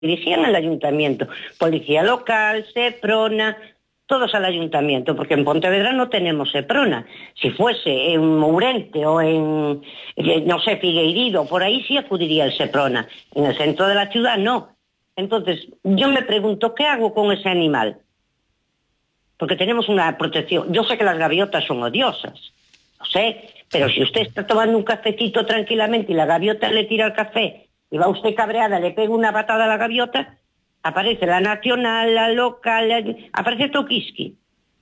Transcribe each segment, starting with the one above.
dirigían al ayuntamiento. Policía local, Seprona, todos al ayuntamiento, porque en Pontevedra no tenemos Seprona. Si fuese en Mourente o en, no sé, Figueiredo, por ahí sí acudiría el Seprona. En el centro de la ciudad no. Entonces, yo me pregunto, ¿qué hago con ese animal? Porque tenemos una protección. Yo sé que las gaviotas son odiosas, no sé, pero si usted está tomando un cafecito tranquilamente y la gaviota le tira el café y va usted cabreada, le pega una patada a la gaviota, aparece la nacional, la local, aparece Tokiski.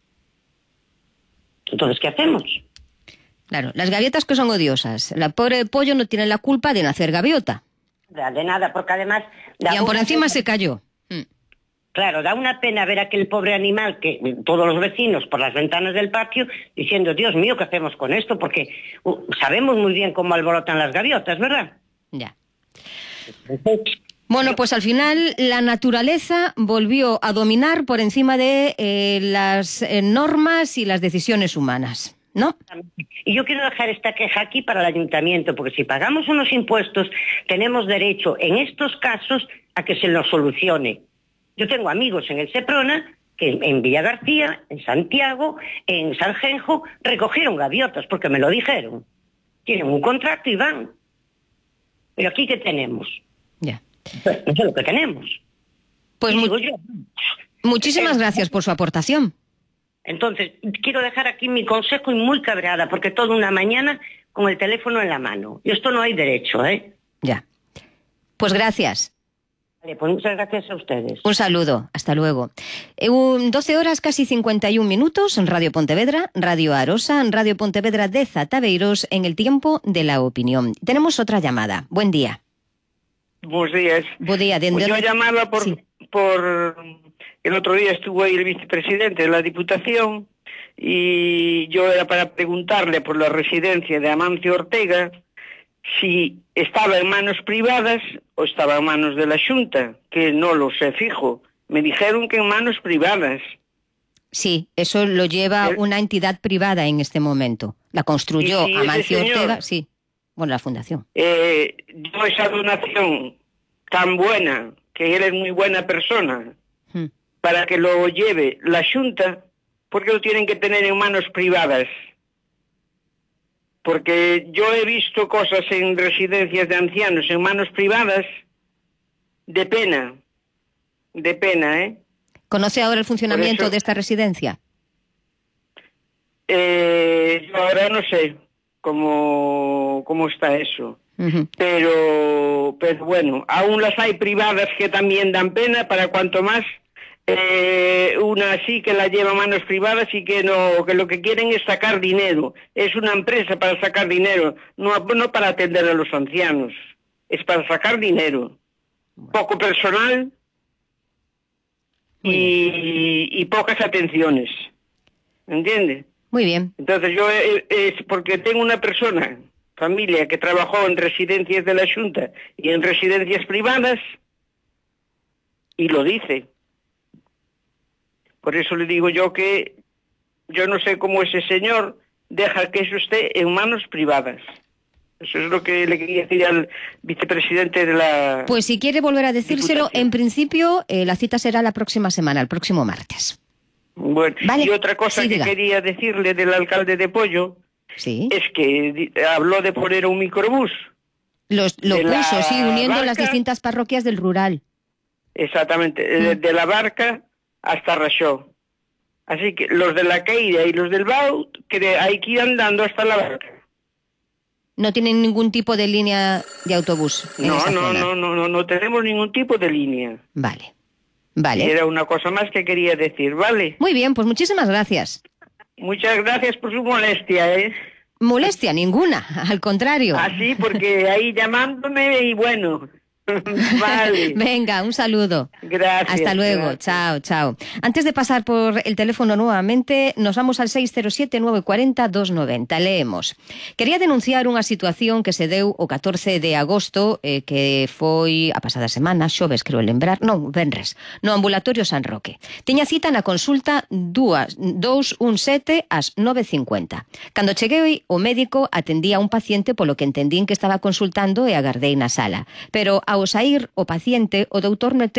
Entonces, ¿qué hacemos? Claro, las gaviotas que son odiosas. La pobre pollo no tiene la culpa de nacer gaviota. De nada, porque además... Y aún por encima se cayó. Claro, da una pena ver a aquel pobre animal que todos los vecinos por las ventanas del patio diciendo, Dios mío, ¿qué hacemos con esto? Porque sabemos muy bien cómo alborotan las gaviotas, ¿verdad? Ya. Bueno, pues al final la naturaleza volvió a dominar por encima de las normas y las decisiones humanas, ¿no? Y yo quiero dejar esta queja aquí para el ayuntamiento, porque si pagamos unos impuestos, tenemos derecho en estos casos a que se nos solucione. Yo tengo amigos en el Seprona que en Villa García, en Santiago, en Sanjenjo, recogieron gaviotas, porque me lo dijeron. Tienen un contrato y van. Pero aquí, ¿qué tenemos? Ya. Pues no sé lo que tenemos. Pues muchísimas gracias por su aportación. Entonces, quiero dejar aquí mi consejo y muy cabreada, porque toda una mañana con el teléfono en la mano. Y esto no hay derecho, ¿eh? Ya. Pues gracias. Vale, pues muchas gracias a ustedes. Un saludo, hasta luego. 12 horas casi 51 minutos en Radio Pontevedra, Radio Arosa, en Radio Pontevedra de Zataveiros, en el tiempo de la opinión. Tenemos otra llamada. Buen día. Buenos días. Buen día. Pues yo llamaba por... El otro día estuvo ahí el vicepresidente de la Diputación y yo era para preguntarle por la residencia de Amancio Ortega si estaba en manos privadas o estaba en manos de la Xunta, que no lo sé fijo. Me dijeron que en manos privadas. Sí, eso lo lleva una entidad privada en este momento. La construyó Amancio Ortega, sí. Bueno, la fundación. Yo esa donación tan buena, que él es muy buena persona, para que lo lleve la Xunta, ¿por qué lo tienen que tener en manos privadas? Porque yo he visto cosas en residencias de ancianos en manos privadas de pena, ¿eh? ¿Conoce ahora el funcionamiento de esta residencia? Yo ahora no sé cómo está eso. Pero bueno, aún las hay privadas que también dan pena, para cuanto más una sí que la lleva a manos privadas y que lo que quieren es sacar dinero. Es una empresa para sacar dinero, no para atender a los ancianos, es para sacar dinero. Poco personal y pocas atenciones, ¿entiende? Muy bien. Entonces yo es porque tengo una familia que trabajó en residencias de la Xunta y en residencias privadas y lo dice. Por eso le digo yo que yo no sé cómo ese señor deja que eso esté en manos privadas. Eso es lo que le quería decir al vicepresidente de la... Pues si quiere volver a decírselo, Diputación. En principio la cita será la próxima semana, el próximo martes. Bueno, ¿vale? Y otra cosa que quería decirle del alcalde de Pollo es que habló de poner un microbús. Lo puso, sí, uniendo las distintas parroquias del rural. Exactamente, de la Barca hasta Raxó. Así que los de la Queira y los del Bau, que hay que ir andando hasta la Barca. No tienen ningún tipo de línea de autobús en esa zona. No tenemos ningún tipo de línea. Vale. Y era una cosa más que quería decir, ¿vale? Muy bien, pues muchísimas gracias. Muchas gracias por su molestia, ¿eh? Molestia ninguna, al contrario. Sí, porque ahí llamándome y bueno... Vale. Venga, un saludo. Gracias. Hasta luego. Gracias. Chao. Antes de pasar por el teléfono nuevamente, nos vamos al 607-940-290. Leemos. Quería denunciar unha situación que se deu o 14 de agosto, que foi a pasada semana, xoves, creo lembrar, non, venres, no ambulatorio San Roque. Tiña cita na consulta 217 ás 9:50. Cando cheguei, o médico atendía a un paciente polo que entendín que estaba consultando e agardei na sala. Pero ao Ao saír o paciente, o doutor